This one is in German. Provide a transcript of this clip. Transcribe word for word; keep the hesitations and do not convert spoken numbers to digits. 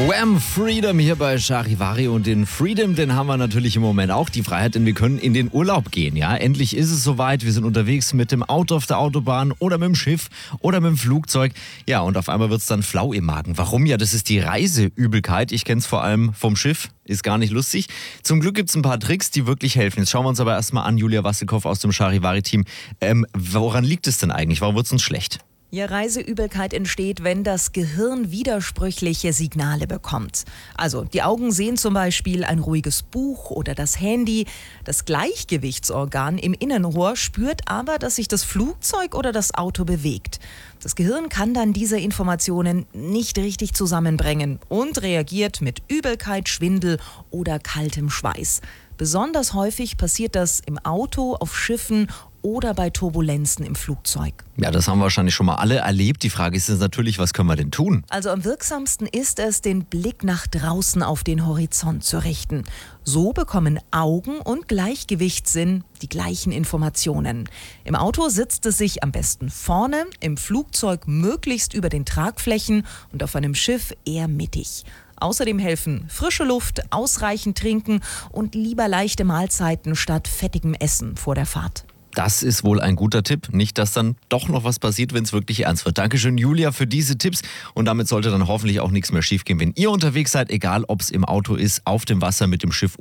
Wham! Freedom hier bei Charivari, und den Freedom, den haben wir natürlich im Moment auch, die Freiheit, denn wir können in den Urlaub gehen, ja. Endlich ist es soweit, wir sind unterwegs mit dem Auto auf der Autobahn oder mit dem Schiff oder mit dem Flugzeug. Ja, und auf einmal wird es dann flau im Magen. Warum? Ja, das ist die Reiseübelkeit. Ich kenne es vor allem vom Schiff, ist gar nicht lustig. Zum Glück gibt es ein paar Tricks, die wirklich helfen. Jetzt schauen wir uns aber erstmal an, Julia Wassilkow aus dem Charivari-Team. Ähm, woran liegt es denn eigentlich? Warum wird es uns schlecht? Ja, Reiseübelkeit entsteht, wenn das Gehirn widersprüchliche Signale bekommt. Also die Augen sehen zum Beispiel ein ruhiges Buch oder das Handy. Das Gleichgewichtsorgan im Innenohr spürt aber, dass sich das Flugzeug oder das Auto bewegt. Das Gehirn kann dann diese Informationen nicht richtig zusammenbringen und reagiert mit Übelkeit, Schwindel oder kaltem Schweiß. Besonders häufig passiert das im Auto, auf Schiffen oder bei Turbulenzen im Flugzeug. Ja, das haben wir wahrscheinlich schon mal alle erlebt. Die Frage ist jetzt natürlich, was können wir denn tun? Also am wirksamsten ist es, den Blick nach draußen auf den Horizont zu richten. So bekommen Augen und Gleichgewichtssinn die gleichen Informationen. Im Auto sitzt es sich am besten vorne, im Flugzeug möglichst über den Tragflächen und auf einem Schiff eher mittig. Außerdem helfen frische Luft, ausreichend trinken und lieber leichte Mahlzeiten statt fettigem Essen vor der Fahrt. Das ist wohl ein guter Tipp. Nicht, dass dann doch noch was passiert, wenn es wirklich ernst wird. Dankeschön, Julia, für diese Tipps. Und damit sollte dann hoffentlich auch nichts mehr schiefgehen, wenn ihr unterwegs seid, egal ob es im Auto ist, auf dem Wasser, mit dem Schiff